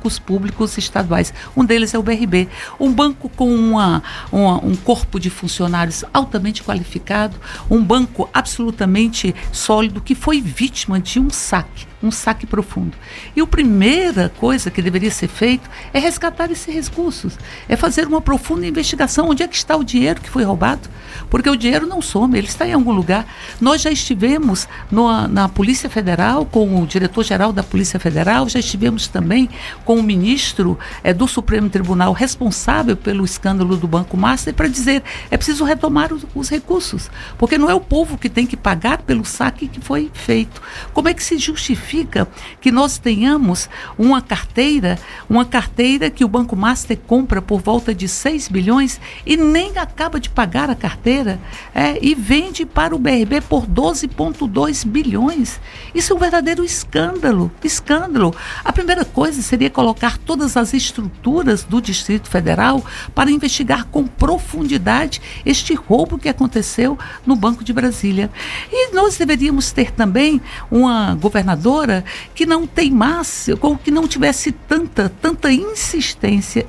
bancos públicos estaduais. Um deles é o BRB, um banco com um corpo de funcionários altamente qualificado, um banco absolutamente sólido que foi vítima de um saque profundo. E a primeira coisa que deveria ser feito é resgatar esses recursos, é fazer uma profunda investigação. Onde é que está o dinheiro que foi roubado? Porque o dinheiro não some, ele está em algum lugar. Nós já estivemos na Polícia Federal, com o diretor-geral da Polícia Federal, já estivemos também com o ministro do Supremo Tribunal responsável pelo escândalo do Banco Master para dizer, é preciso retomar os recursos, porque não é o povo que tem que pagar pelo saque que foi feito. Como é que se justifica que nós tenhamos uma carteira que o Banco Master compra por volta de 6 bilhões e nem acaba de pagar a carteira e vende para o BRB por 12,2 bilhões. Isso é um verdadeiro escândalo. A primeira coisa seria colocar todas as estruturas do Distrito Federal para investigar com profundidade este roubo que aconteceu no Banco de Brasília. E nós deveríamos ter também uma governadora que não teimasse, ou que não tivesse tanta insistência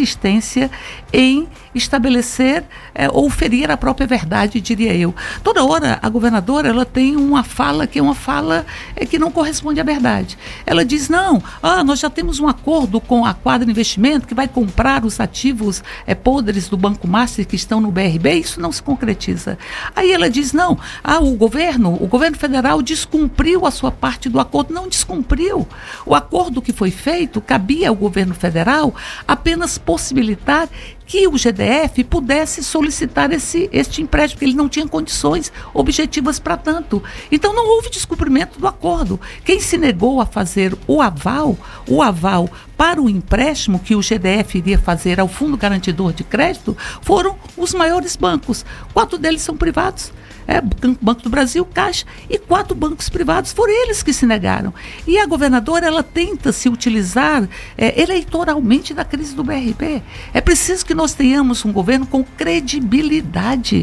em estabelecer ou ferir a própria verdade, diria eu. Toda hora a governadora ela tem uma fala que que não corresponde à verdade. Ela diz, nós já temos um acordo com a Quadra Investimento que vai comprar os ativos podres do Banco Master que estão no BRB, isso não se concretiza. Aí ela diz, o governo federal descumpriu a sua parte do acordo. Não descumpriu. O acordo que foi feito, cabia ao governo federal apenas possibilitar que o GDF pudesse solicitar este empréstimo, porque ele não tinha condições objetivas para tanto. Então não houve descumprimento do acordo. Quem se negou a fazer o aval para o empréstimo que o GDF iria fazer ao Fundo Garantidor de Crédito foram os maiores bancos. 4 deles são privados. Banco do Brasil, Caixa e 4 bancos privados, foram eles que se negaram. E a governadora, ela tenta se utilizar eleitoralmente da crise do BRB. É preciso que nós tenhamos um governo com credibilidade,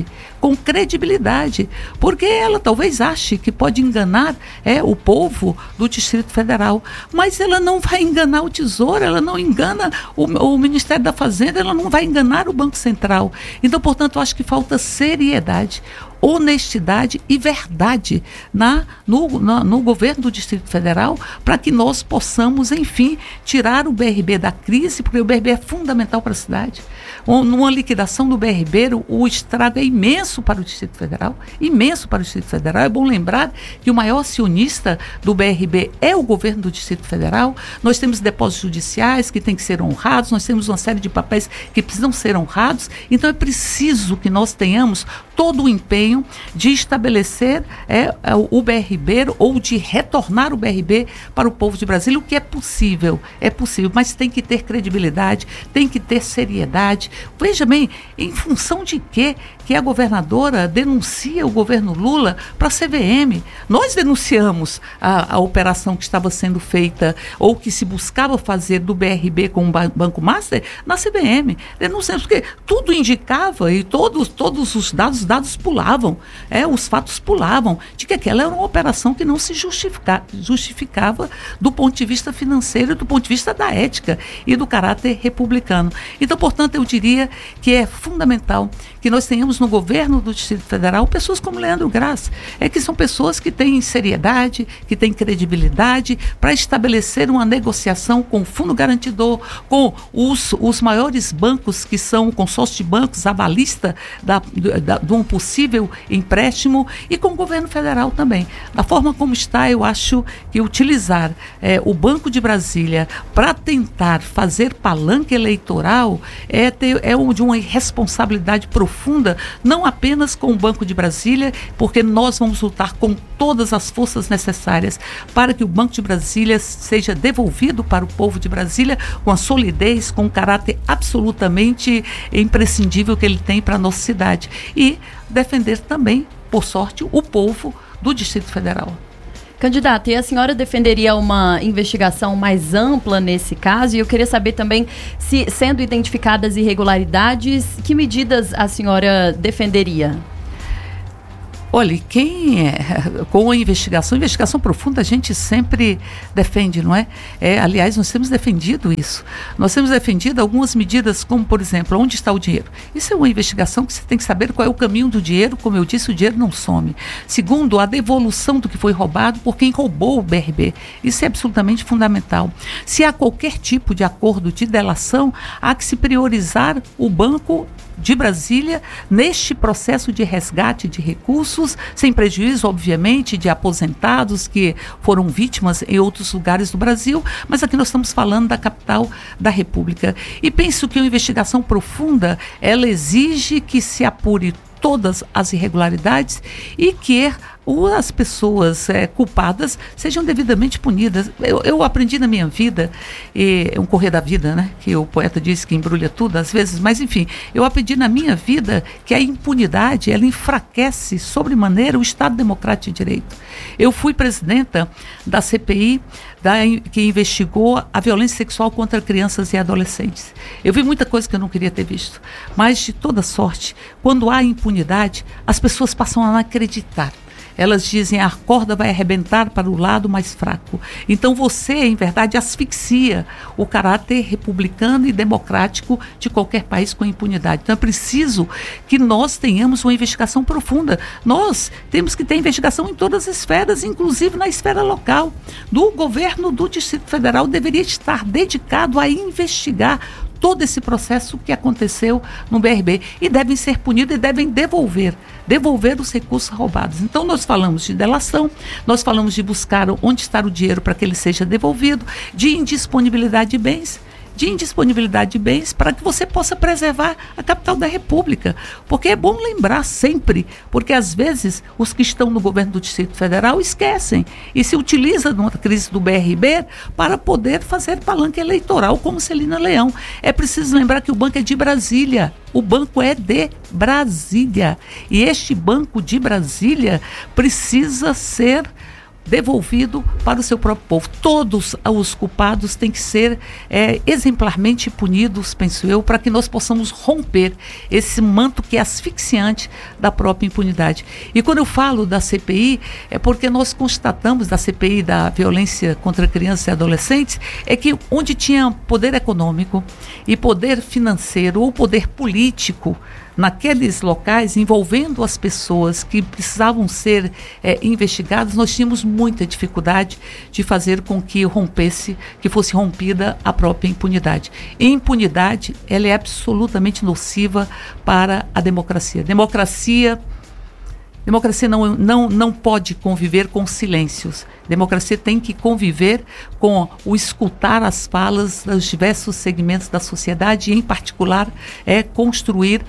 porque ela talvez ache que pode enganar o povo do Distrito Federal, mas ela não vai enganar o Tesouro, ela não engana o Ministério da Fazenda, ela não vai enganar o Banco Central. Então, acho que falta seriedade, honestidade e verdade no governo do Distrito Federal para que nós possamos, enfim, tirar o BRB da crise, porque o BRB é fundamental para a cidade. Numa liquidação do BRB, o estrago é imenso para o Distrito Federal, É bom lembrar que o maior acionista do BRB é o governo do Distrito Federal. Nós temos depósitos judiciais que têm que ser honrados, nós temos uma série de papéis que precisam ser honrados, então é preciso que nós tenhamos todo o empenho de estabelecer o BRB ou de retornar o BRB para o povo de Brasília, o que é possível, mas tem que ter credibilidade, tem que ter seriedade. Veja bem, em função de que a governadora denuncia o governo Lula para a CVM. Nós denunciamos a operação que estava sendo feita ou que se buscava fazer do BRB com o Banco Master na CVM. Denunciamos porque tudo indicava e todos os dados pulavam, os fatos pulavam de que aquela era uma operação que não se justificava do ponto de vista financeiro, do ponto de vista da ética e do caráter republicano. Então, portanto, eu diria que é fundamental que nós tenhamos no governo do Distrito Federal pessoas como Leandro Graça, que são pessoas que têm seriedade, que têm credibilidade para estabelecer uma negociação com o Fundo Garantidor, com os maiores bancos que são o consórcio de bancos, avalista de um possível empréstimo e com o governo federal também. Da forma como está, eu acho que utilizar o Banco de Brasília para tentar fazer palanque eleitoral é de uma irresponsabilidade profunda, não apenas com o Banco de Brasília, porque nós vamos lutar com todas as forças necessárias para que o Banco de Brasília seja devolvido para o povo de Brasília com a solidez, com o caráter absolutamente imprescindível que ele tem para a nossa cidade. E defender também, por sorte, o povo do Distrito Federal. Candidata, e a senhora defenderia uma investigação mais ampla nesse caso? E eu queria saber também se, sendo identificadas irregularidades, que medidas a senhora defenderia? Olha, com a investigação profunda, a gente sempre defende, não é? Aliás, nós temos defendido isso. Nós temos defendido algumas medidas, como, por exemplo, onde está o dinheiro? Isso é uma investigação que você tem que saber qual é o caminho do dinheiro. Como eu disse, o dinheiro não some. Segundo, a devolução do que foi roubado por quem roubou o BRB. Isso é absolutamente fundamental. Se há qualquer tipo de acordo de delação, há que se priorizar o Banco de Brasília neste processo de resgate de recursos, sem prejuízo, obviamente, de aposentados que foram vítimas em outros lugares do Brasil, mas aqui nós estamos falando da capital da República. E penso que uma investigação profunda, ela exige que se apure todas as irregularidades e que as pessoas culpadas sejam devidamente punidas. Eu aprendi na minha vida, é um correr da vida, né? Que o poeta diz que embrulha tudo às vezes, mas enfim, eu aprendi na minha vida que a impunidade, ela enfraquece sobremaneira o Estado Democrático de Direito. Eu fui presidenta da CPI que investigou a violência sexual contra crianças e adolescentes. Eu vi muita coisa que eu não queria ter visto, mas de toda sorte, quando há impunidade, as pessoas passam a não acreditar. Elas dizem, a corda vai arrebentar para o lado mais fraco. Então você, em verdade, asfixia o caráter republicano e democrático de qualquer país com impunidade. Então é preciso que nós tenhamos uma investigação profunda. Nós temos que ter investigação em todas as esferas, inclusive na esfera local. Do governo do Distrito Federal deveria estar dedicado a investigar todo esse processo que aconteceu no BRB e devem ser punidos e devem devolver os recursos roubados. Então nós falamos de delação, nós falamos de buscar onde está o dinheiro para que ele seja devolvido, de indisponibilidade de bens para que você possa preservar a capital da República. Porque é bom lembrar sempre, porque às vezes os que estão no governo do Distrito Federal esquecem e se utiliza de uma crise do BRB para poder fazer palanque eleitoral como Celina Leão. É preciso lembrar que o banco é de Brasília. O banco é de Brasília. E este banco de Brasília precisa ser devolvido para o seu próprio povo. Todos os culpados têm que ser exemplarmente punidos, penso eu, para que nós possamos romper esse manto que é asfixiante da própria impunidade. E quando eu falo da CPI, é porque nós constatamos, da CPI da violência contra crianças e adolescentes, é que onde tinha poder econômico e poder financeiro ou poder político, naqueles locais, envolvendo as pessoas que precisavam ser investigadas, nós tínhamos muita dificuldade de fazer com que fosse rompida a própria impunidade. E impunidade, ela é absolutamente nociva para a democracia. Democracia não pode conviver com silêncios. Democracia tem que conviver com o escutar as falas dos diversos segmentos da sociedade e, em particular, construir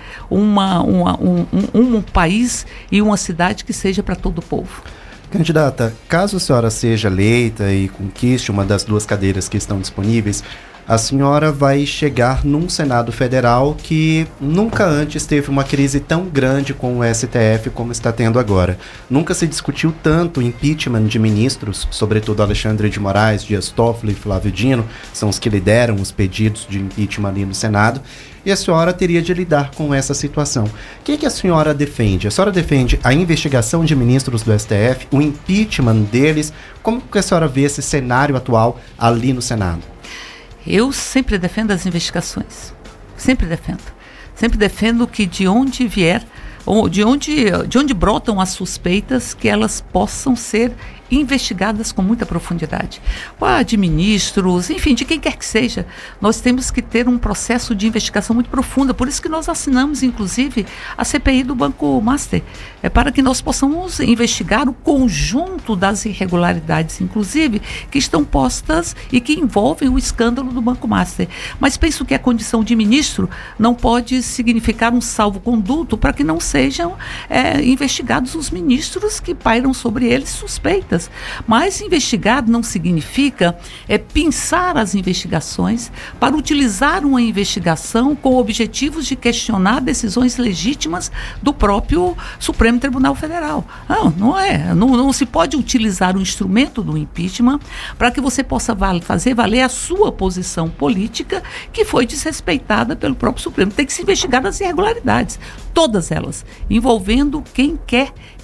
um país e uma cidade que seja para todo o povo. Candidata, caso a senhora seja eleita e conquiste uma das 2 cadeiras que estão disponíveis, a senhora vai chegar num Senado Federal que nunca antes teve uma crise tão grande com o STF como está tendo agora. Nunca se discutiu tanto impeachment de ministros, sobretudo Alexandre de Moraes, Dias Toffoli e Flávio Dino, são os que lideram os pedidos de impeachment ali no Senado, e a senhora teria de lidar com essa situação. O que a senhora defende? A senhora defende a investigação de ministros do STF, o impeachment deles? Como que a senhora vê esse cenário atual ali no Senado? Eu sempre defendo as investigações, sempre defendo que de onde vier, ou de onde brotam as suspeitas, que elas possam ser investigadas com muita profundidade. De ministros, enfim, de quem quer que seja, nós temos que ter um processo de investigação muito profunda. Por isso que nós assinamos, inclusive, a CPI do Banco Master, para que nós possamos investigar o conjunto das irregularidades, inclusive, que estão postas e que envolvem o escândalo do Banco Master. Mas penso que a condição de ministro não pode significar um salvo-conduto para que não sejam investigados os ministros que pairam sobre eles suspeitas. Mas investigar não significa pinçar as investigações para utilizar uma investigação com objetivos de decisões legítimas do próprio Supremo Tribunal Federal. Não se pode utilizar o instrumento do impeachment para que você possa fazer valer a sua posição política, que foi desrespeitada pelo próprio Supremo. Tem que se investigar as irregularidades, todas elas, envolvendo quem quer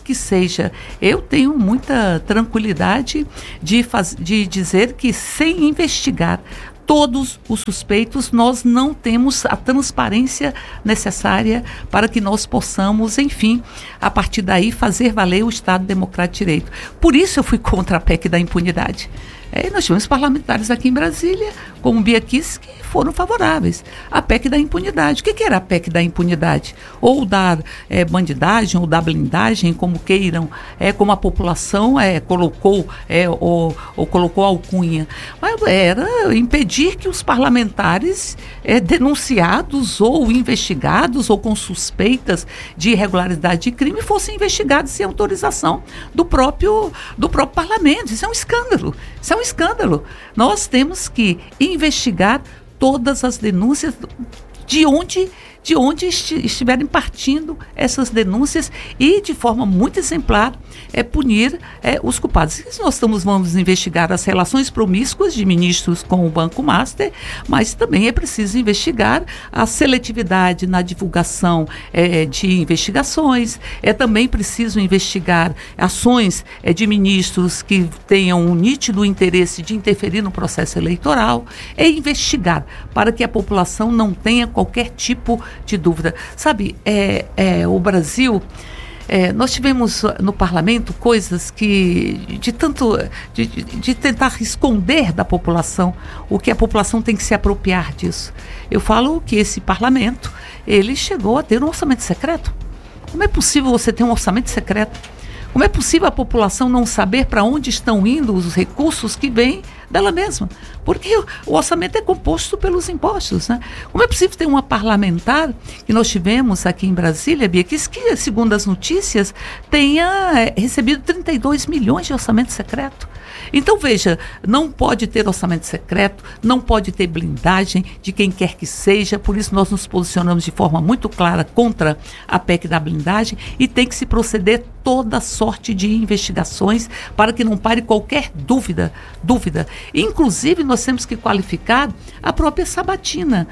que seja. Eu tenho muita tranquilidade de dizer que, sem investigar todos os suspeitos, nós não temos a transparência necessária para que nós possamos, enfim, a partir daí fazer valer o Estado Democrático de Direito. Por isso eu fui contra a PEC da impunidade. Nós tivemos parlamentares aqui em Brasília, como Bia Kicis, que foram favoráveis à PEC da impunidade. O que era a PEC da impunidade? Ou da bandidagem, ou da blindagem, como queiram, como a população colocou, ou colocou a alcunha. Mas era impedir que os parlamentares denunciados ou investigados ou com suspeitas de irregularidade de crime fossem investigados sem autorização do próprio parlamento. Isso é um escândalo. Isso é um escândalo. Nós temos que investigar todas as denúncias de onde estiverem partindo essas denúncias e, de forma muito exemplar, punir os culpados. Nós vamos investigar as relações promíscuas de ministros com o Banco Master, mas também é preciso investigar a seletividade na divulgação de investigações. É também preciso investigar ações de ministros que tenham um nítido interesse de interferir no processo eleitoral. É investigar para que a população não tenha qualquer tipo de dúvida. Sabe, o Brasil, nós tivemos no parlamento coisas que, de tentar esconder da população o que a população tem que se apropriar disso. Eu falo que esse parlamento, ele chegou a ter um orçamento secreto. Como é possível você ter um orçamento secreto? Como é possível a população não saber para onde estão indo os recursos que vêm dela mesma? Porque o orçamento é composto pelos impostos, né? Como é possível ter uma parlamentar que nós tivemos aqui em Brasília, Bia, que segundo as notícias, tenha recebido 32 milhões de orçamento secreto? Então, veja, não pode ter orçamento secreto, não pode ter blindagem de quem quer que seja, por isso nós nos posicionamos de forma muito clara contra a PEC da blindagem e tem que se proceder toda sorte de investigações para que não pare qualquer dúvida. Inclusive, nós temos que qualificar a própria sabatina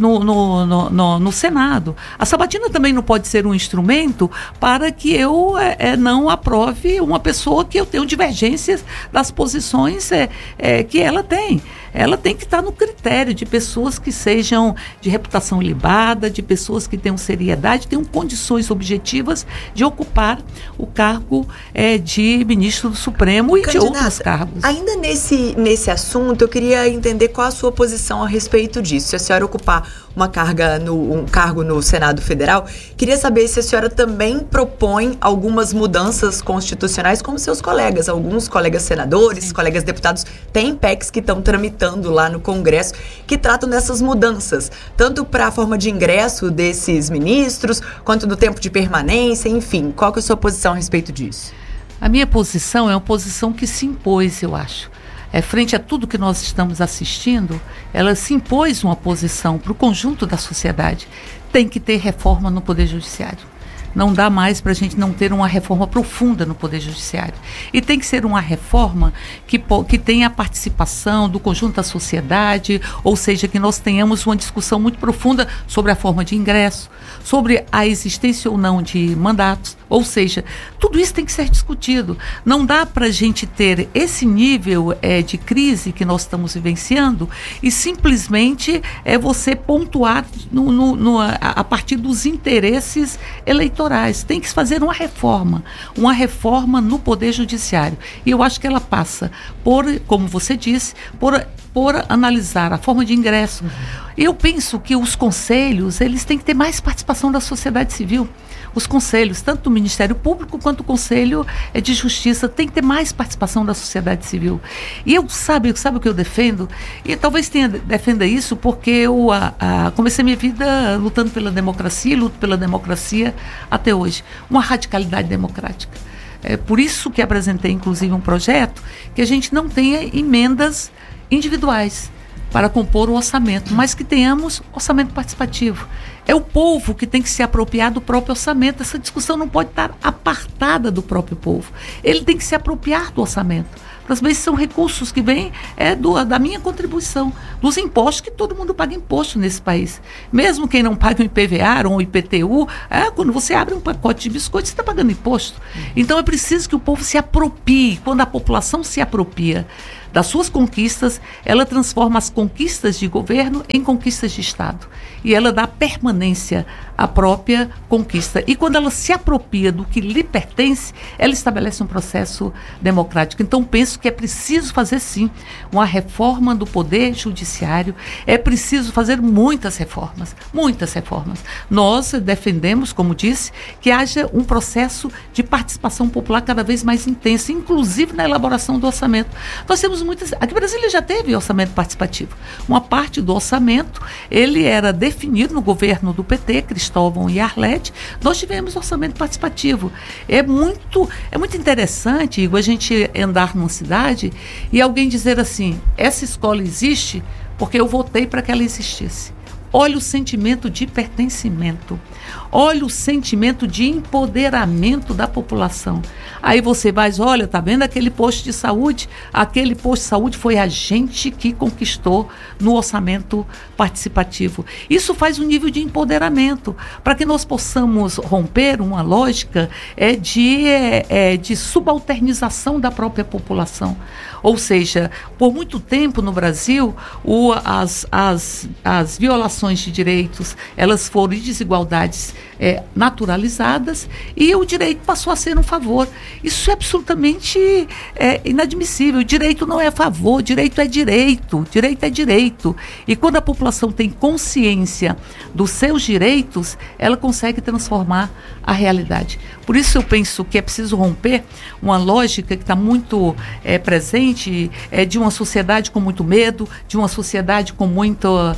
no Senado. A sabatina também não pode ser um instrumento para que eu não aprove uma pessoa que eu tenho divergências das posições que ela tem. Ela tem que estar no critério de pessoas que sejam de reputação ilibada, de pessoas que tenham seriedade, tenham condições objetivas de ocupar o cargo de ministro do Supremo e de outros cargos. Ainda nesse assunto, eu queria entender qual a sua posição a respeito disso. Se a senhora ocupar um cargo no Senado Federal, queria saber se a senhora também propõe algumas mudanças constitucionais como seus colegas. Alguns colegas senadores, colegas deputados, têm PECs que estão tramitando lá no Congresso que tratam dessas mudanças, tanto para a forma de ingresso desses ministros, quanto do tempo de permanência, enfim. Qual que é a sua posição a respeito disso? A minha posição é uma posição que se impôs, eu acho. Frente a tudo que nós estamos assistindo, ela se impôs uma posição para o conjunto da sociedade. Tem que ter reforma no Poder Judiciário. Não dá mais para a gente não ter uma reforma profunda no Poder Judiciário. E tem que ser uma reforma que tenha a participação do conjunto da sociedade, ou seja, que nós tenhamos uma discussão muito profunda sobre a forma de ingresso, sobre a existência ou não de mandatos. Ou seja, tudo isso tem que ser discutido. Não dá para a gente ter esse nível de crise que nós estamos vivenciando e simplesmente você pontuar a partir dos interesses eleitorais. Tem que se fazer uma reforma no Poder Judiciário. E eu acho que ela passa por, como você disse, por analisar a forma de ingresso. Eu penso que os conselhos, eles têm que ter mais participação da sociedade civil. Os conselhos, tanto do Ministério Público quanto do Conselho de Justiça, tem que ter mais participação da sociedade civil. E sabe o que eu defendo? E talvez defenda isso porque eu comecei minha vida lutando pela democracia e luto pela democracia até hoje. Uma radicalidade democrática. É por isso que apresentei, inclusive, um projeto que a gente não tenha emendas individuais para compor o orçamento, mas que tenhamos orçamento participativo. É o povo que tem que se apropriar do próprio orçamento. Essa discussão não pode estar apartada do próprio povo. Ele tem que se apropriar do orçamento Também são recursos que vêm da minha contribuição, dos impostos, que todo mundo paga imposto nesse país. Mesmo quem não paga o IPVA ou o IPTU, quando você abre um pacote de biscoito, você está pagando imposto. Então é preciso que o povo se aproprie. Quando a população se apropria das suas conquistas, ela transforma as conquistas de governo em conquistas de Estado. E ela dá permanência à própria conquista. E quando ela se apropria do que lhe pertence, ela estabelece um processo democrático. Então, penso que é preciso fazer, sim, uma reforma do Poder Judiciário. É preciso fazer muitas reformas. Nós defendemos, como disse, que haja um processo de participação popular cada vez mais intenso, inclusive na elaboração do orçamento. Nós temos muitas... Aqui em Brasília já teve orçamento participativo. Uma parte do orçamento, ele era definido no governo do PT, Cristóvão e Arlete. Nós tivemos orçamento participativo. É muito interessante, Igor, a gente andar numa cidade e alguém dizer assim, essa escola existe porque eu votei para que ela existisse. Olha o sentimento de pertencimento. Olha o sentimento de empoderamento da população. Aí você vai, olha, tá vendo aquele posto de saúde? Aquele posto de saúde foi a gente que conquistou no orçamento participativo. Isso faz um nível de empoderamento, para que nós possamos romper uma lógica de subalternização da própria população. Ou seja, por muito tempo no Brasil, as violações de direitos, elas foram desigualdades naturalizadas, e o direito passou a ser um favor. Isso é absolutamente inadmissível. O direito não é favor, direito é direito. Direito é direito. E quando a população tem consciência dos seus direitos, ela consegue transformar a realidade. Por isso eu penso que é preciso romper uma lógica que está muito presente, de uma sociedade com muito medo, de uma sociedade com muita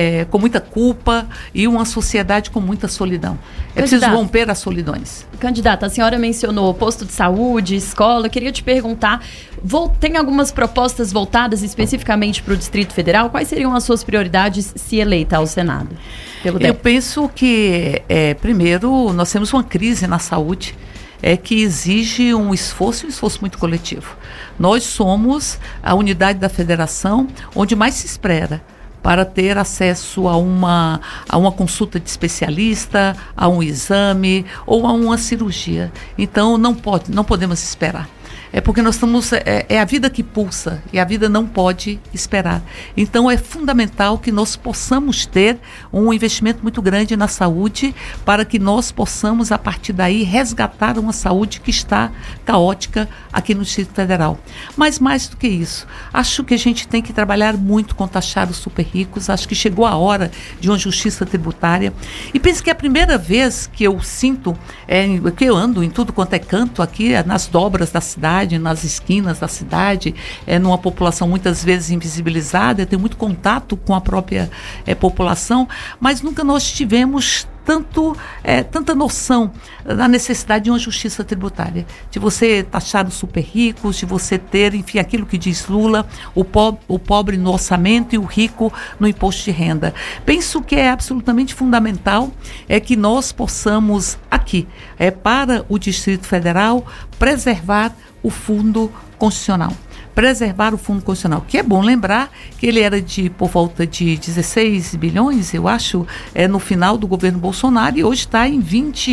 culpa e uma sociedade com muita solidão. É preciso romper as solidões. Candidata, a senhora mencionou posto de saúde, escola. Eu queria te perguntar, tem algumas propostas voltadas especificamente para o Distrito Federal? Quais seriam as suas prioridades se eleita ao Senado? Eu penso que, primeiro, nós temos uma crise na saúde que exige um esforço muito coletivo. Nós somos a unidade da federação onde mais se espera para ter acesso a uma consulta de especialista, a um exame ou a uma cirurgia. Então, não podemos esperar. É porque nós estamos... É a vida que pulsa e a vida não pode esperar. Então, é fundamental que nós possamos ter um investimento muito grande na saúde para que nós possamos, a partir daí, resgatar uma saúde que está caótica aqui no Distrito Federal. Mas, mais do que isso, acho que a gente tem que trabalhar muito com taxar os super ricos. Acho que chegou a hora de uma justiça tributária. E penso que é a primeira vez que eu sinto, que eu ando em tudo quanto é canto aqui, nas dobras da cidade, nas esquinas da cidade, numa população muitas vezes invisibilizada. Eu tenho muito contato com a própria população, mas nunca nós tivemos tanta noção da necessidade de uma justiça tributária, de você taxar os super ricos, de você ter, enfim, aquilo que diz Lula, o pobre no orçamento e o rico no imposto de renda. Penso que é absolutamente fundamental que nós possamos aqui, para o Distrito Federal, preservar o Fundo Constitucional. Preservar o Fundo Constitucional, que é bom lembrar que ele era por volta de 16 bilhões, eu acho, no final do governo Bolsonaro, e hoje está em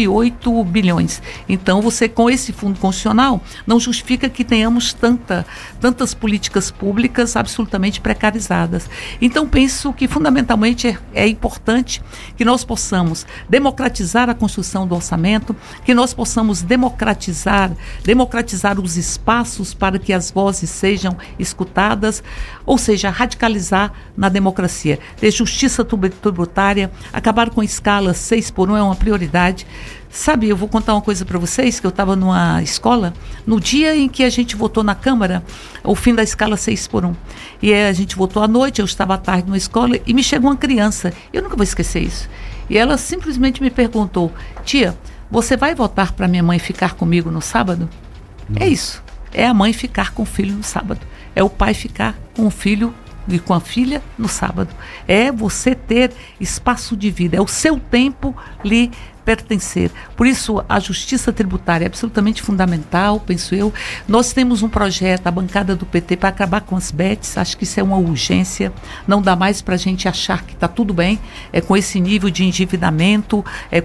28 bilhões. Então, você, com esse Fundo Constitucional, não justifica que tenhamos tantas políticas públicas absolutamente precarizadas. Então, penso que, fundamentalmente, é importante que nós possamos democratizar a construção do orçamento, que nós possamos democratizar os espaços para que as vozes sejam escutadas, ou seja, radicalizar na democracia. Ter justiça tributária, acabar com a escala 6x1 é uma prioridade. Sabe, eu vou contar uma coisa para vocês, que eu estava numa escola, no dia em que a gente votou na Câmara, o fim da escala 6x1. E a gente votou à noite, eu estava à tarde numa escola, e me chegou uma criança, eu nunca vou esquecer isso. E ela simplesmente me perguntou: tia, você vai votar para minha mãe ficar comigo no sábado? É isso. É a mãe ficar com o filho no sábado. É o pai ficar com o filho e com a filha no sábado. É você ter espaço de vida. É o seu tempo lhe pertencer. Por isso, a justiça tributária é absolutamente fundamental, penso eu. Nós temos um projeto, a bancada do PT, para acabar com as bets. Acho que isso é uma urgência. Não dá mais para a gente achar que está tudo bem com esse nível de endividamento,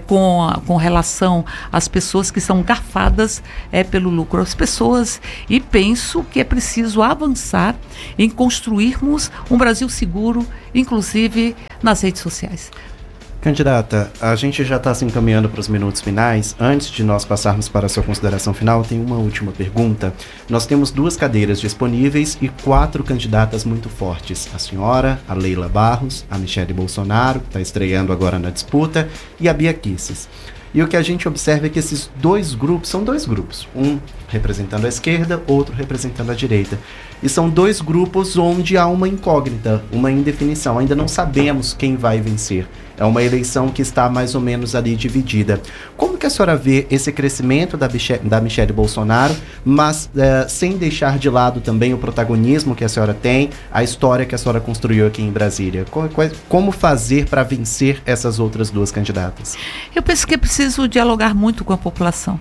com relação às pessoas que são garfadas pelo lucro. As pessoas, e penso que é preciso avançar em construirmos um Brasil seguro, inclusive nas redes sociais. Candidata, a gente já está se encaminhando para os minutos finais. Antes de nós passarmos para a sua consideração final, tem uma última pergunta. Nós temos 2 cadeiras disponíveis e 4 candidatas muito fortes. A senhora, a Leila Barros, a Michele Bolsonaro, que está estreando agora na disputa, e a Bia Kicis. E o que a gente observa é que esses 2 grupos são 2 grupos. Um representando a esquerda, outro representando a direita. E são 2 grupos onde há uma incógnita, uma indefinição. Ainda não sabemos quem vai vencer. É uma eleição que está mais ou menos ali dividida. Como que a senhora vê esse crescimento da Michele Bolsonaro, mas sem deixar de lado também o protagonismo que a senhora tem, a história que a senhora construiu aqui em Brasília? Como fazer para vencer essas outras 2 candidatas? Eu penso que é preciso dialogar muito com a população.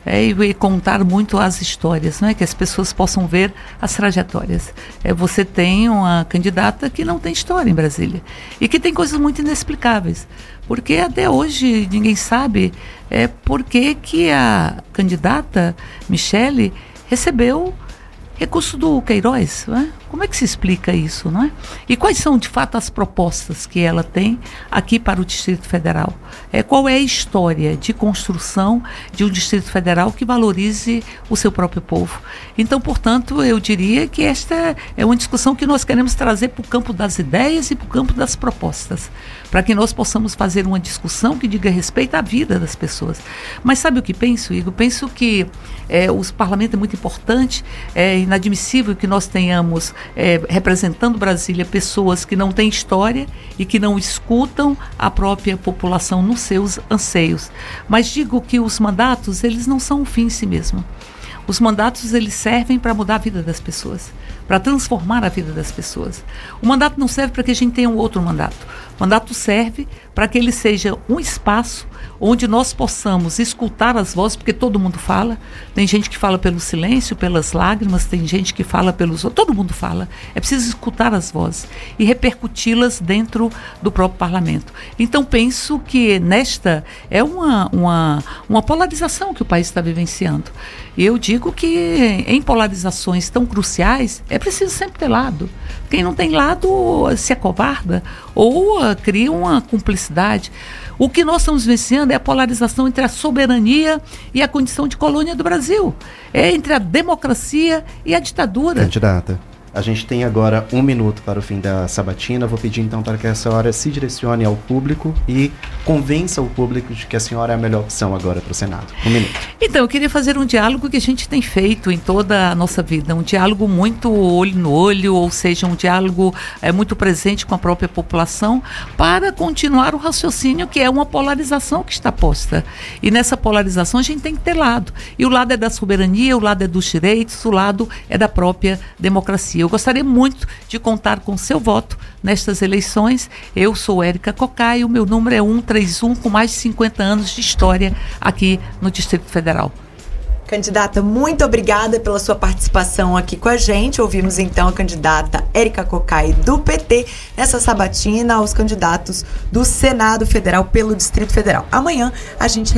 E contar muito as histórias, que as pessoas possam ver as trajetórias. Você tem uma candidata que não tem história em Brasília e que tem coisas muito inexplicáveis, porque até hoje ninguém sabe por que a candidata Michele recebeu recurso do Queiroz, Como é que se explica isso, não é? E quais são, de fato, as propostas que ela tem aqui para o Distrito Federal? Qual é a história de construção de um Distrito Federal que valorize o seu próprio povo? Então, portanto, eu diria que esta é uma discussão que nós queremos trazer para o campo das ideias e para o campo das propostas, para que nós possamos fazer uma discussão que diga respeito à vida das pessoas. Mas sabe o que penso, Igor? Penso que o parlamento é muito importante, inadmissível que nós tenhamos representando Brasília pessoas que não têm história e que não escutam a própria população nos seus anseios. Mas digo que os mandatos, eles não são um fim em si mesmo. Os mandatos, eles servem para mudar a vida das pessoas, para transformar a vida das pessoas. O mandato não serve para que a gente tenha um outro mandato. O mandato serve para que ele seja um espaço onde nós possamos escutar as vozes, porque todo mundo fala. Tem gente que fala pelo silêncio, pelas lágrimas, tem gente que fala pelos... Todo mundo fala. É preciso escutar as vozes e repercuti-las dentro do próprio parlamento. Então, penso que nesta é uma polarização que o país está vivenciando. E eu digo que em polarizações tão cruciais, é preciso sempre ter lado. Quem não tem lado se acovarda ou cria uma cumplicidade. O que nós estamos vivenciando é a polarização entre a soberania e a condição de colônia do Brasil. É entre a democracia e a ditadura. Candidata, a gente tem agora 1 minuto para o fim da sabatina. Vou pedir então para que a senhora se direcione ao público e convença o público de que a senhora é a melhor opção agora para o Senado. 1 minuto. Então, eu queria fazer um diálogo que a gente tem feito em toda a nossa vida. Um diálogo muito olho no olho, ou seja, um diálogo muito presente com a própria população para continuar o raciocínio que é uma polarização que está posta. E nessa polarização a gente tem que ter lado. E o lado é da soberania, o lado é dos direitos, o lado é da própria democracia. Eu gostaria muito de contar com o seu voto nestas eleições. Eu sou Érica Cocai, o meu número é 131, com mais de 50 anos de história aqui no Distrito Federal. Candidata, muito obrigada pela sua participação aqui com a gente. Ouvimos então a candidata Érica Cocai do PT nessa sabatina aos candidatos do Senado Federal pelo Distrito Federal. Amanhã a gente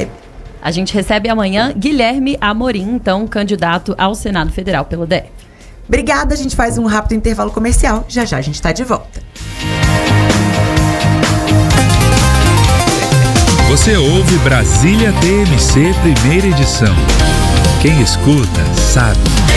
recebe amanhã Guilherme Amorim, então candidato ao Senado Federal pelo DF. Obrigada, a gente faz um rápido intervalo comercial. Já já a gente está de volta. Você ouve Brasília TMC, primeira edição. Quem escuta, sabe.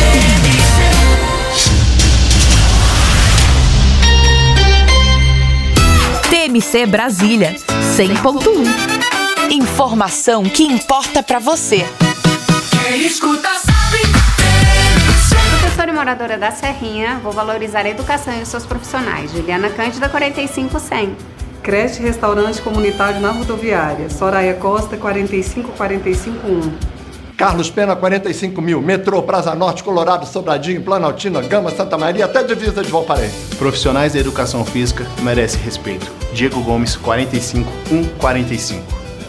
TMC Brasília, 100.1. Informação que importa pra você. Quem escuta, sabe. Professora e moradora da Serrinha, vou valorizar a educação e os seus profissionais. Juliana Cândida, 45100. Creche Restaurante Comunitário na Rodoviária. Soraya Costa, 45451. Carlos Pena, 45.000. Metrô, Praça Norte, Colorado, Sobradinho, Planaltina, Gama, Santa Maria, até divisa de Valparaíso. Profissionais da educação física merecem respeito. Diego Gomes, 45145.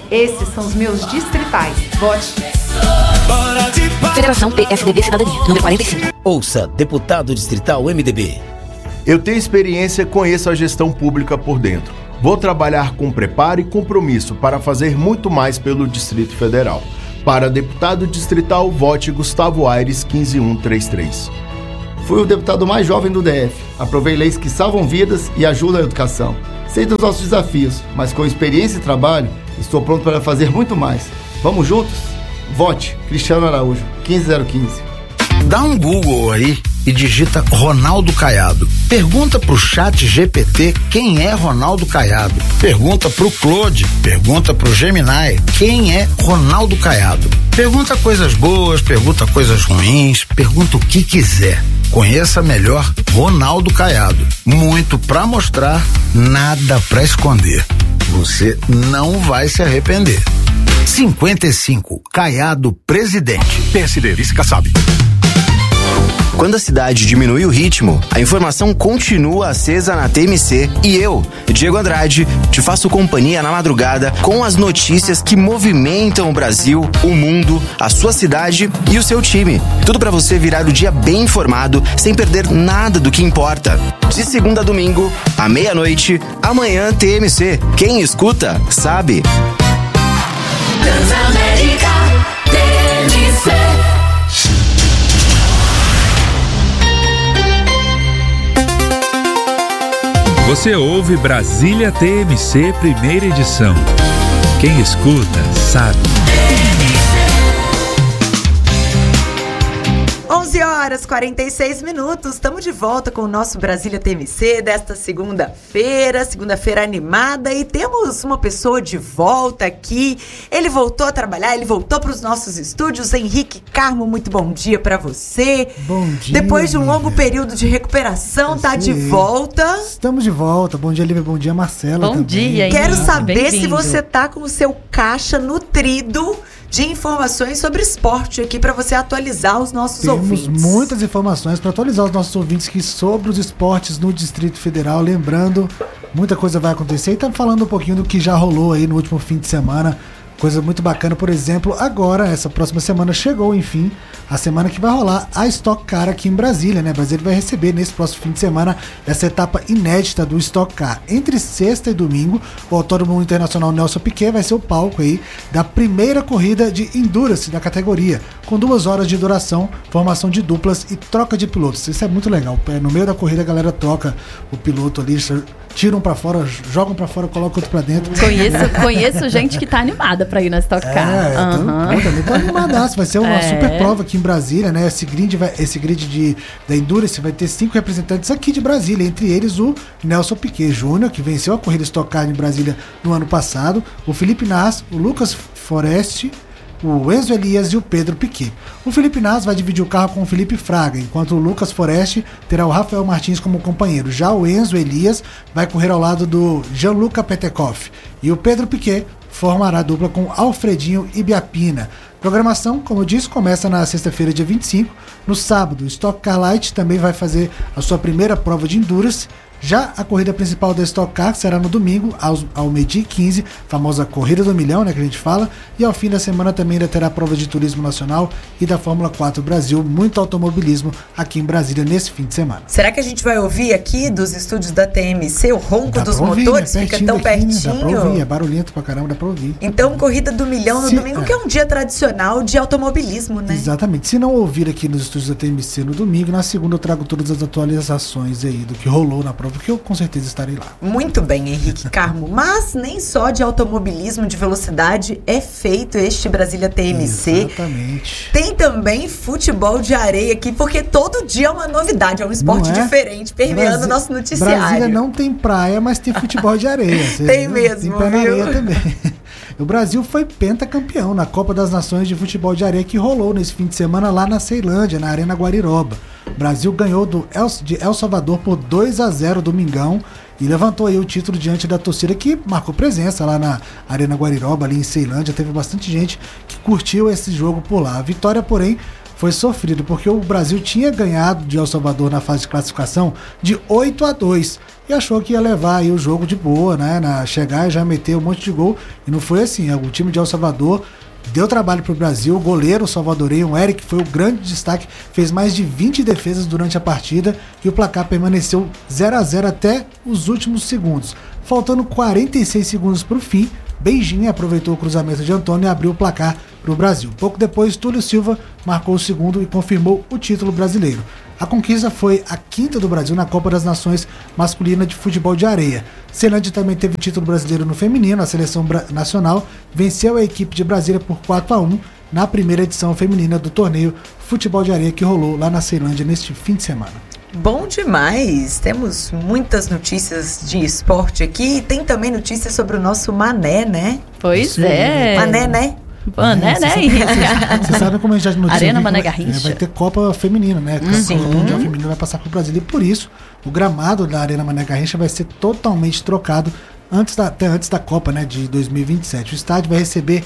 Esses são os meus distritais. Vote. Federação PSDB Cidadania, número 45. Ouça, deputado distrital MDB. Eu tenho experiência e conheço a gestão pública por dentro. Vou trabalhar com preparo e compromisso para fazer muito mais pelo Distrito Federal. Para deputado distrital, vote Gustavo Aires 15133. Fui o deputado mais jovem do DF. Aprovei leis que salvam vidas e ajudam a educação. Sei dos nossos desafios, mas com experiência e trabalho, estou pronto para fazer muito mais. Vamos juntos? Vote Cristiano Araújo 15015. Dá um Google aí e digita Ronaldo Caiado. Pergunta pro ChatGPT quem é Ronaldo Caiado. Pergunta pro Claude, pergunta pro Gemini quem é Ronaldo Caiado. Pergunta coisas boas, pergunta coisas ruins, pergunta o que quiser. Conheça melhor Ronaldo Caiado. Muito pra mostrar, nada pra esconder. Você não vai se arrepender. 55, Caiado presidente. PSD, vice-Kassab. Quando a cidade diminui o ritmo, a informação continua acesa na TMC e eu, Diego Andrade, te faço companhia na madrugada com as notícias que movimentam o Brasil, o mundo, a sua cidade e o seu time. Tudo para você virar o dia bem informado, sem perder nada do que importa. De segunda a domingo, à meia-noite, amanhã TMC. Quem escuta, sabe. Transamérica TMC. Você ouve Brasília TMC, primeira edição. Quem escuta, sabe. 11h46. Estamos de volta com o nosso Brasília TMC desta segunda-feira animada, e temos uma pessoa de volta aqui. Ele voltou a trabalhar, ele voltou para os nossos estúdios. Henrique Carmo, muito bom dia para você. Bom dia. Depois de um longo período de recuperação, tá de volta. Estamos de volta. Bom dia, Lívia. Bom dia, Marcela. Bom dia, Quero saber bem-vindo. se você tá com o seu caixa nutrido de informações sobre esporte aqui para você atualizar os nossos ouvintes. Temos muitas informações para atualizar os nossos ouvintes aqui sobre os esportes no Distrito Federal. Lembrando, muita coisa vai acontecer, e estamos falando um pouquinho do que já rolou aí no último fim de semana. Coisa muito bacana, por exemplo, agora, essa próxima semana, chegou, enfim, a semana que vai rolar a Stock Car aqui em Brasília, né? Brasília vai receber nesse próximo fim de semana essa etapa inédita do Stock Car. Entre sexta e domingo, o Autódromo Internacional Nelson Piquet vai ser o palco aí da primeira corrida de Endurance da categoria, com 2 horas de duração, formação de duplas e troca de pilotos. Isso é muito legal. No meio da corrida a galera troca o piloto ali, tiram pra fora, jogam pra fora, colocam outro pra dentro. Conheço gente que tá animada pra ir na Stock Car. Também tô animadaço. Vai ser uma super prova aqui em Brasília, né? Esse grid da Endurance vai ter 5 representantes aqui de Brasília, entre eles o Nelson Piquet Jr., que venceu a corrida Stock Car em Brasília no ano passado, o Felipe Nas, o Lucas Forest, o Enzo Elias e o Pedro Piquet. O Felipe Nas vai dividir o carro com o Felipe Fraga, enquanto o Lucas Forest terá o Rafael Martins como companheiro. Já o Enzo Elias vai correr ao lado do Gianluca Petekoff. E o Pedro Piquet formará dupla com Alfredinho Ibiapina. Programação, como eu disse, começa na sexta-feira, dia 25. No sábado, o Stock Car Light também vai fazer a sua primeira prova de Endurance. Já a corrida principal da Stock Car será no domingo, ao meio-dia 15, famosa Corrida do Milhão, né, que a gente fala, e ao fim da semana também ainda terá prova de turismo nacional e da Fórmula 4 Brasil, muito automobilismo aqui em Brasília nesse fim de semana. Será que a gente vai ouvir aqui dos estúdios da TMC o ronco dos motores? Né? Fica tão daqui, pertinho. Dá pra ouvir, é barulhento pra caramba, dá pra ouvir. Então, Corrida do Milhão no domingo, que é um dia tradicional de automobilismo, né? Exatamente. Se não ouvir aqui nos estúdios da TMC no domingo, na segunda eu trago todas as atualizações aí do que rolou na prova, que eu com certeza estarei lá. Muito bem, Henrique Carmo. Mas nem só de automobilismo de velocidade é feito este Brasília TMC. Exatamente. Tem também futebol de areia aqui, porque todo dia é uma novidade, é um esporte diferente, permeando o nosso noticiário. Brasília não tem praia, mas tem futebol de areia. Tem mesmo, tem pé na areia também. O Brasil foi pentacampeão na Copa das Nações de Futebol de Areia, que rolou nesse fim de semana lá na Ceilândia, na Arena Guariroba. O Brasil ganhou de El Salvador por 2-0 domingão e levantou aí o título diante da torcida que marcou presença lá na Arena Guariroba, ali em Ceilândia. Teve bastante gente que curtiu esse jogo por lá. A vitória, porém, foi sofrido, porque o Brasil tinha ganhado de El Salvador na fase de classificação de 8-2 e achou que ia levar aí o jogo de boa, né, chegar e já meter um monte de gol, e não foi assim. O time de El Salvador deu trabalho para o Brasil. O goleiro salvadorenho, o Eric, foi o grande destaque, fez mais de 20 defesas durante a partida e o placar permaneceu 0-0 até os últimos segundos. Faltando 46 segundos para o fim, Beijing aproveitou o cruzamento de Antônio e abriu o placar para o Brasil. Pouco depois, Túlio Silva marcou o segundo e confirmou o título brasileiro. A conquista foi a 5ª do Brasil na Copa das Nações masculina de futebol de areia. Ceilândia também teve título brasileiro no feminino. A seleção nacional venceu a equipe de Brasília por 4-1 na primeira edição feminina do torneio Futebol de Areia que rolou lá na Ceilândia neste fim de semana. Bom demais! Temos muitas notícias de esporte aqui e tem também notícias sobre o nosso Mané, né? Pois é. Mané, né? Mané, né? Você sabe como a gente já notícia Arena Mané Garrincha. Vai ter Copa Feminina, né? A Copa Mundial Feminina vai passar pro Brasil e por isso o gramado da Arena Mané Garrincha vai ser totalmente trocado até antes da Copa, né, de 2027. O estádio vai receber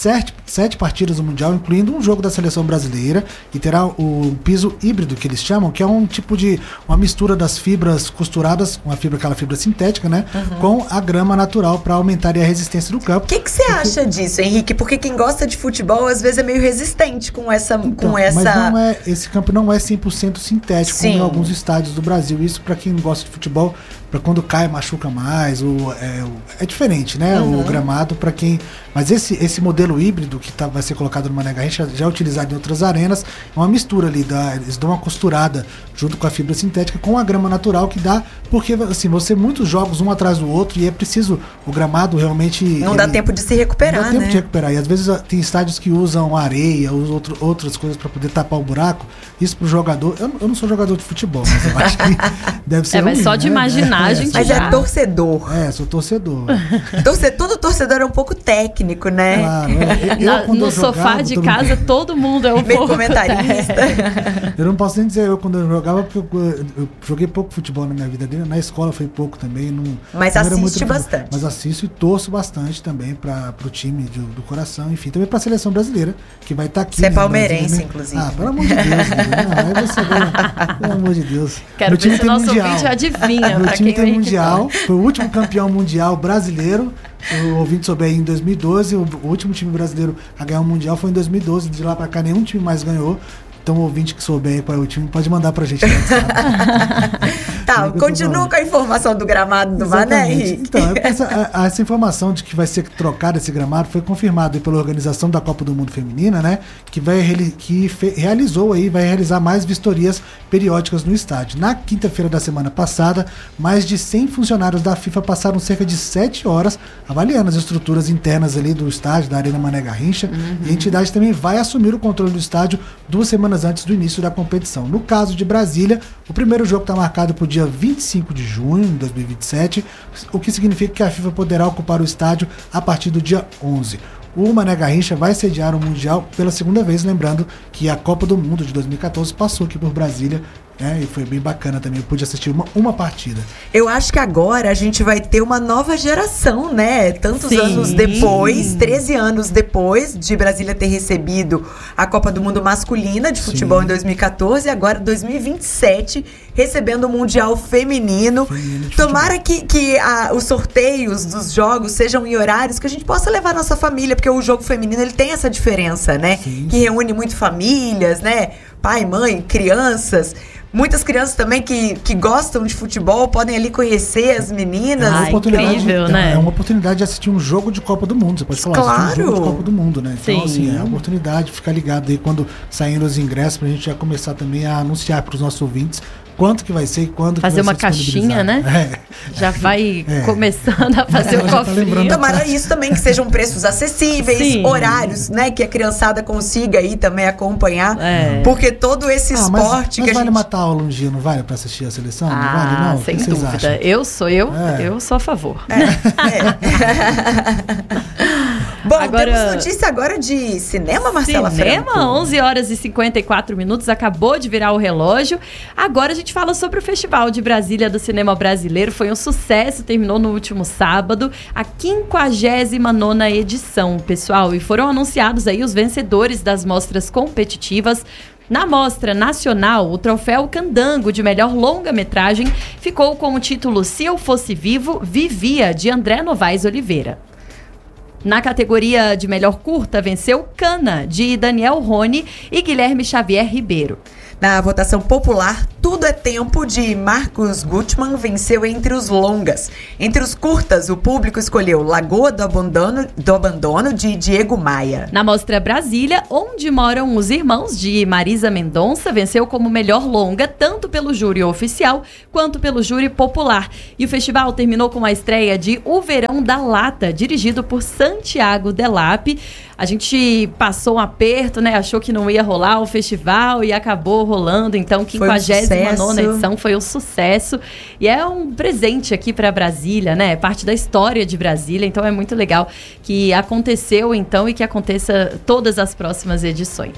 7 partidas do Mundial, incluindo um jogo da seleção brasileira, e terá o piso híbrido, que eles chamam, que é um tipo de uma mistura das fibras costuradas, aquela fibra sintética, né, com a grama natural para aumentar a resistência do campo. O que você acha disso, Henrique? Porque quem gosta de futebol às vezes é meio resistente com essa. Mas esse campo não é 100% sintético, como em alguns estádios do Brasil. Isso para quem gosta de futebol, para quando cai machuca mais, é diferente, né? O gramado para quem. Mas esse modelo híbrido que vai ser colocado no Mané Garrincha já é utilizado em outras arenas, é uma mistura ali, eles dão uma costurada junto com a fibra sintética com a grama natural que dá, porque assim, você muitos jogos um atrás do outro e é preciso o gramado realmente. Não dá tempo de se recuperar, não dá tempo de recuperar. E às vezes tem estádios que usam areia, usam outras coisas para poder tapar o buraco. Isso pro jogador. Eu não sou jogador de futebol, mas eu acho que deve ser. Mas só de imaginar, a gente. Mas é torcedor. Sou torcedor. Todo torcedor é um pouco técnico, né? Claro. No sofá de casa, todo mundo é um meio pouco comentarista. Eu não posso nem dizer quando eu jogava, porque eu joguei pouco futebol na minha vida dele. Na escola foi pouco também. Mas assiste bastante. Mas assisto e torço bastante também pro time do coração, enfim, também pra seleção brasileira, que vai estar aqui. Você é palmeirense, inclusive. Pelo amor de Deus. Aí você vai, pelo amor de Deus. Quero ver se o nosso ouvinte adivinha. Meu time tem mundial, foi o último campeão mundial brasileiro. O ouvinte souber aí em 2012, o último time brasileiro a ganhar o mundial foi em 2012. De lá pra cá nenhum time mais ganhou. Então o ouvinte que souber aí qual é o time pode mandar pra gente. Tá, continua com a informação do gramado do Mané. Então, essa informação de que vai ser trocado esse gramado foi confirmada pela organização da Copa do Mundo Feminina, né? Que vai realizar mais vistorias periódicas no estádio. Na quinta-feira da semana passada, mais de 100 funcionários da FIFA passaram cerca de 7 horas avaliando as estruturas internas ali do estádio, da Arena Mané Garrincha. E a entidade também vai assumir o controle do estádio 2 semanas antes do início da competição. No caso de Brasília, o primeiro jogo está marcado para o dia 25 de junho de 2027, o que significa que a FIFA poderá ocupar o estádio a partir do dia 11. O Mané Garrincha vai sediar o Mundial pela segunda vez, lembrando que a Copa do Mundo de 2014 passou aqui por Brasília, e foi bem bacana também, eu pude assistir uma partida. Eu acho que agora a gente vai ter uma nova geração, né? Tantos anos depois, 13 anos depois de Brasília ter recebido a Copa do Mundo masculina de futebol em 2014, agora 2027, recebendo o Mundial feminino. Tomara que os sorteios dos jogos sejam em horários que a gente possa levar a nossa família, porque o jogo feminino ele tem essa diferença, né? Que reúne muito famílias, né? Pai, mãe, crianças. Muitas crianças também que gostam de futebol podem ali conhecer as meninas. Incrível, né? É uma oportunidade de assistir um jogo de Copa do Mundo. Você pode falar, assistir um jogo de Copa do Mundo, né? Então, assim, é uma oportunidade de ficar ligado aí quando saírem os ingressos, pra gente já começar também a anunciar para os nossos ouvintes quanto que vai ser e quando fazer que vai uma caixinha, né? Já vai começando a fazer o cofrinho. Tomara isso também, que sejam preços acessíveis, horários, né? Que a criançada consiga aí também acompanhar. Porque todo esse esporte mas vale matar a aula um dia, não vale pra assistir a seleção? Não vale, não? Sem dúvida. Eu sou a favor. Bom, temos notícia agora de cinema, Marcela Franco. 11 horas e 54 minutos, acabou de virar o relógio. Agora a gente fala sobre o Festival de Brasília do Cinema Brasileiro. Foi um sucesso, terminou no último sábado, a 59ª edição, pessoal. E foram anunciados aí os vencedores das mostras competitivas. Na mostra nacional, o troféu Candango de melhor longa-metragem ficou com o título Se Eu Fosse Vivo, Vivia, de André Novaes Oliveira. Na categoria de melhor curta, venceu Cana, de Daniel Rony e Guilherme Xavier Ribeiro. Na votação popular, Tudo é Tempo, de Marcos Gutmann, venceu entre os longas. Entre os curtas, o público escolheu Lagoa do Abandono, de Diego Maia. Na mostra Brasília, Onde Moram os Irmãos, de Marisa Mendonça, venceu como melhor longa, tanto pelo júri oficial quanto pelo júri popular. E o festival terminou com a estreia de O Verão da Lata, dirigido por Santiago Delap. A gente passou um aperto, né? Achou que não ia rolar o festival e acabou rolando. Então, 59ª edição foi um sucesso. E é um presente aqui para Brasília, né? É parte da história de Brasília. Então, é muito legal que aconteceu, então, e que aconteça todas as próximas edições.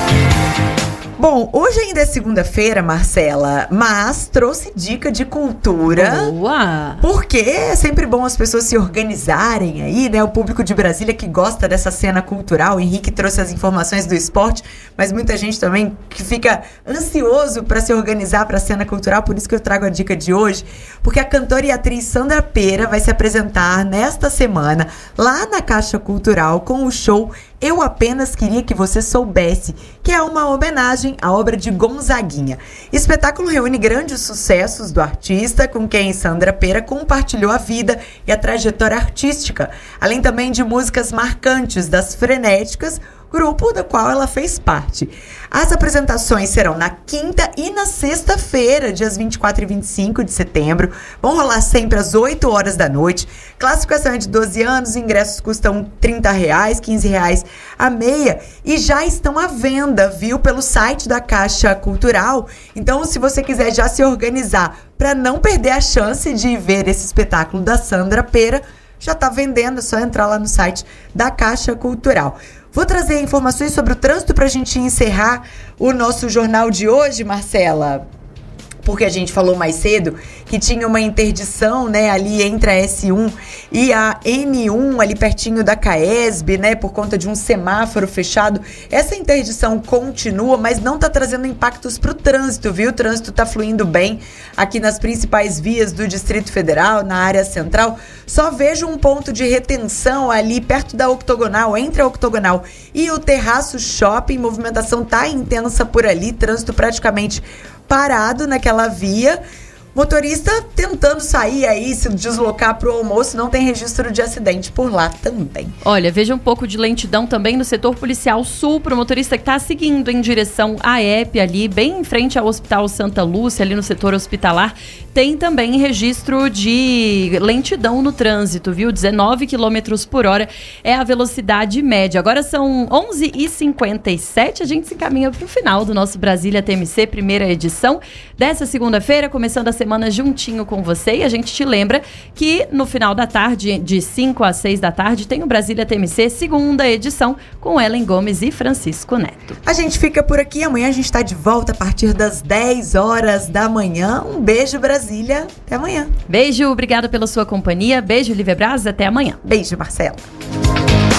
Bom, hoje ainda é segunda-feira, Marcela, mas trouxe dica de cultura. Boa! Porque é sempre bom as pessoas se organizarem aí, né? O público de Brasília que gosta dessa cena cultural. O Henrique trouxe as informações do esporte, mas muita gente também que fica ansioso para se organizar para a cena cultural. Por isso que eu trago a dica de hoje, porque a cantora e atriz Sandra Pera vai se apresentar nesta semana lá na Caixa Cultural com o show Eu Apenas Queria Que Você Soubesse, que é uma homenagem à obra de Gonzaguinha. O espetáculo reúne grandes sucessos do artista, com quem Sandra Pera compartilhou a vida e a trajetória artística, além também de músicas marcantes das Frenéticas, grupo do qual ela fez parte. As apresentações serão na quinta e na sexta-feira, dias 24 e 25 de setembro. Vão rolar sempre às 8 horas da noite. Classificação é de 12 anos, ingressos custam R$30, R$15 a meia e já estão à venda, viu, pelo site da Caixa Cultural. Então, se você quiser já se organizar para não perder a chance de ver esse espetáculo da Sandra Pera, já está vendendo, é só entrar lá no site da Caixa Cultural. Vou trazer informações sobre o trânsito para a gente encerrar o nosso jornal de hoje, Marcela. Porque a gente falou mais cedo que tinha uma interdição, né, ali entre a S1 e a N1, ali pertinho da CAESB, né, por conta de um semáforo fechado. Essa interdição continua, mas não está trazendo impactos para o trânsito, viu? O trânsito está fluindo bem aqui nas principais vias do Distrito Federal, na área central. Só vejo um ponto de retenção ali perto da Octogonal, entre a Octogonal e o Terraço Shopping. Movimentação tá intensa por ali, trânsito praticamente parado naquela via. Motorista tentando sair aí, se deslocar para o almoço, não tem registro de acidente por lá também. Olha, veja um pouco de lentidão também no setor policial sul, para o motorista que está seguindo em direção à EP ali, bem em frente ao Hospital Santa Lúcia, ali no setor hospitalar. Tem também registro de lentidão no trânsito, viu? 19 km por hora é a velocidade média. Agora são 11h57, a gente se encaminha para o final do nosso Brasília TMC, primeira edição dessa segunda-feira, começando a semana juntinho com você. E a gente te lembra que no final da tarde, de 5 às 6 da tarde, tem o Brasília TMC, segunda edição, com Ellen Gomes e Francisco Neto. A gente fica por aqui, amanhã a gente está de volta a partir das 10 horas da manhã. Um beijo, Brasília, até amanhã. Beijo, obrigada pela sua companhia, beijo, Lívia Braz, até amanhã. Beijo, Marcela.